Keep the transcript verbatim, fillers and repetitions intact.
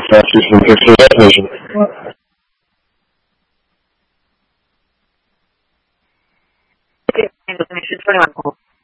fastest in the history of that vision. Okay, twenty-one.